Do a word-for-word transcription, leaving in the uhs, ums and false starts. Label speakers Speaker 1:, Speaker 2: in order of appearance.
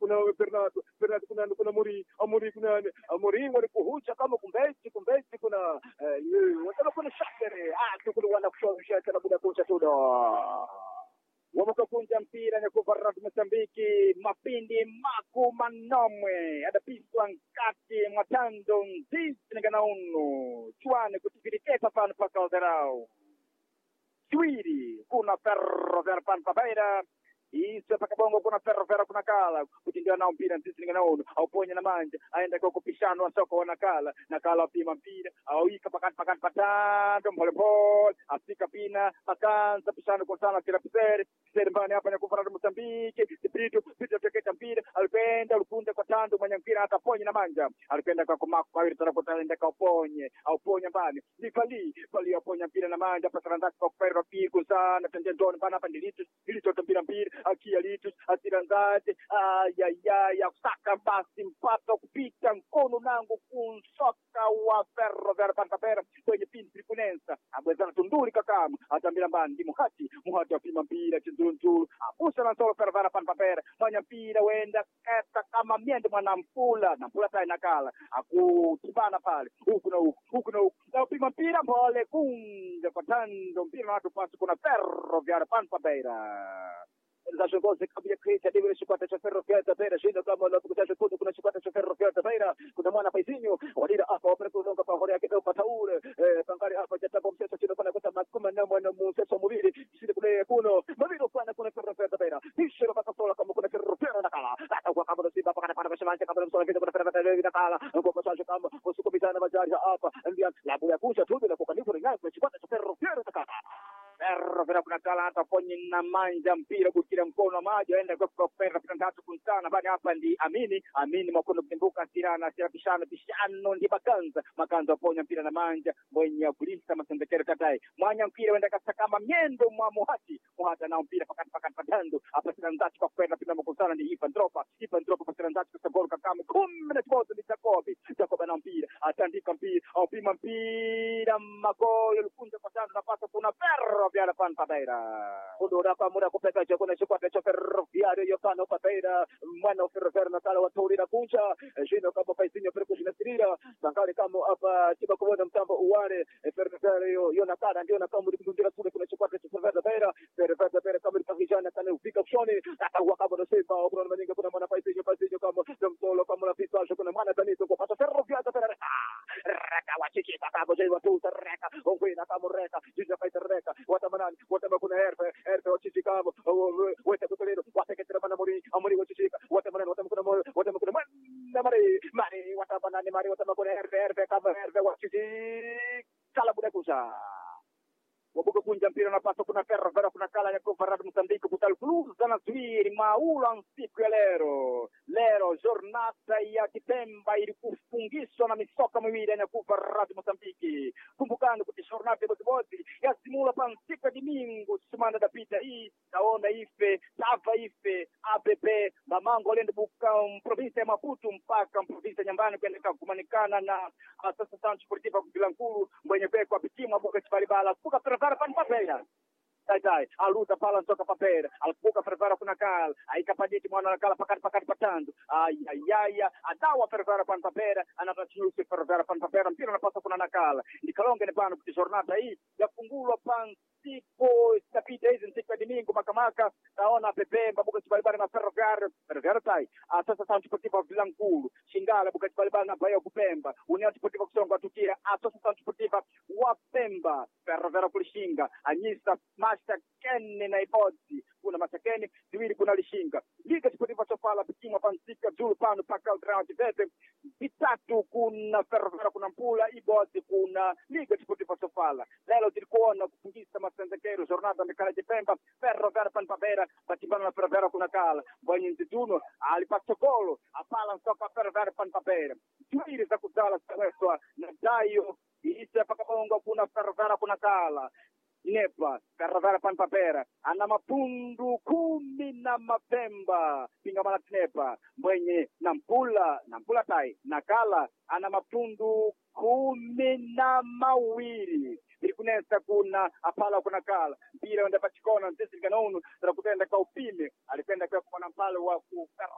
Speaker 1: kuna Bernardo Bernardo kuna kuna Muri Amuri kuna Amuri wale kuhucha kama kumbeti kumbeti kuna wataka kuna shakere ah kuna wana kushosha kana bila kucha tudo wamekakunja mpira na kuvarra Mozambiki mapindi maku manomwe adapiswa nkati mwatando nzizi ngana unu chwane kutifiriketa pano paka alderao Swiri kuna Ferro Vera Panpabeira isso pakabongo kuna Ferro Vera kuna kala kutindia na mpira nzizi ngana unu auponya na manja aenda kwa kupishana wa soko na kala na kala pima mpira au ika pakati pakati patando pole pole afika pina pakanza pishana kwa sana kila pisere Sermbani hapa na kufarada Mozambiki Brito Brito teketa mpira alipenda alipunda kwa tando mwenye mpira ataponya na manja alipenda kwa kumako kwa hili kutaenda kwa uponye au ponya mbani ni fali fali aponya mpira na manja pasaranda kwa ferro piku sana tende ndoni bana hapa ndilitu ili toto mpira mpira akia litu asiranzaje ayaya ya kusaka basi mpato kupita mkono nangu kunsoka wa Ferro Vera Panpabeira kwenye pin tripunensa abwezana tunduri kakamu atambira mbani ndi muhati muhati apima mpira Nzulu apusa na solo Ferro Vera Panpabeira manya mpira wenda kata kama miende mwana mpula na mpula tai nakala akutibana pale huku na huku huku na huku na upima mpira pole kunja kwa tando mpira na watu pasi kuna Ferro Vera Panpabeira Zacho gozi kabia krecha deve shikwata cha Ferro Vera Beira shino kama na kutasha kudu kuna shikwata cha Ferro Vera Beira kuna mwana paisinyo wadira hapa opere kuzonga pa hore yake kwa taule eh pangari hapa jatabo mseso chino kuna kuta makuma na mwana mseso mubili shinde kule kuno mabilo pana kuna Ferro Vera Beira hishiro paka sola kama kuna Ferro Vera nakala hata kwa kama simba paka pana bashamanje kama msola kitu kuna Ferro Vera nakala kwa masaje kama usiku bitana majari hapa ndia labu ya kusha tu na kwa kanifu ringa kwa shikwata cha Ferro Vera nakala Ferro Vera kuna kala hata ponyi na manja mpira kukira mkono maji aenda kwa kwa Ferro Vera tatu kunsana bani hapa ndi amini amini mkono kutimbuka sirana sira pishana pishano ndi bakanza makanza ponya mpira na manja mwenye kulisa masendekere katai mwanya mpira wenda kasa kama miendo mwa muhati muhata na mpira pakati pakati patando hapa sira ndati kwa Ferro Vera mkusana ndi Ivan Dropa Ivan Dropa kwa sira ndati kwa gol kama kumi na tatu ni Jacobi Jacobi na mpira atandika mpira au pima mpira magoyo lukunja kwa tando napasa kuna Ferro Vera Panpabeira kudora kwa muda kupeka chako na chukua pecho Ferro Vera yokano Panpabeira mwana Ferro Vera na kala watori na kunja jino kama paisinyo perko jinasirira sangari kama hapa tiba kuona mtambo uware Ferro Vera yo yo nakala ndio na kama ndundira kule kuna chukua pecho Ferro Vera Ferro Vera kama pakijana kana ufika kushoni hata wakabo na sema kuna maninga kuna mwana paisinyo paisinyo kama mtolo kama na pisa kuna mwana danito kwa pata Ferro Vera Vera reka wachiki kama jai watu reka ongwina kama reka jinja paita reka watamanani watamakuna herfe herfe wachiki kama wete kutolero wateketera mana muri amuri wachiki watamanani watamakuna moyo watamakuna mana mari mari watamanani mari watamakuna herfe herfe kama herfe wachiki kala bude kusa wabuka kunja mpira na paso kuna Ferro Vera kuna kala ya Covarado Mozambique kutal Cruz na Swiri maula siku ya lero lero jornada ya Kitemba ilikufungiswa na misoka miwili ya Covarado Mozambique kumbukani kuti jornada ya bozi ya simula pan siku ya domingo semana da pita hii taona ife tava ife A P P mamango lende buka province ya Maputo mpaka province nyambani kwenda kumanikana na Associação Esportiva Vilankulu mwenye pekwa bitima boka chibalibala kuka Ferro Panpabeira tai tai aluta pala ntoka papera alikuka Ferro Vera kuna kala aikapaditi mwana kala pakati pakati patando ayaya adawa Ferro Vera Panpabeira anatachusi Ferro Vera Panpabeira mpira napasa kuna nakala nikalonge ni bana kuti jornada hii yafungulwa pan siku tapita hizi siku ya domingo makamaka taona pepe mbabuka chibalibana na Ferro Vera Ferro Vera tai sasa Associação Esportiva Vilankulu Shingala buka chibalibana na Bahia kupemba União Esportiva Kusonga tukira Associação Esportiva Wapemba Ferro Vera kulishinga anyisa Master Kenny na Ibodzi kuna Master Kenny ziwili kuna lishinga Liga Esportiva Sofala Pikima Pansika Zulu Pano Paka Ground Vete bitatu kuna Ferro Vera kuna Mpula Ibodzi kuna Liga Esportiva Sofala lelo tilikuona kufungisa masendekero jornada mikala Jipemba Ferro Vera Panpabeira batibana na Ferro Vera kuna kala bwenye nzituno alipata golo apala nsoka Ferro Vera Panpabeira tuwili za kuzala saweswa na dayo isa pakabongo kuna Ferro Vera kuna kala Nepa Ferro Vera Panpabeira ana mapundu kumi na mapemba pinga mala Nepa mwenye nampula nampula tai nakala ana mapundu kumi na mawili ilikunesa kuna apala kuna kala mpira wenda patikona ntesi kanonu trakutenda kwa upime alipenda kwa kwa mpala wa ku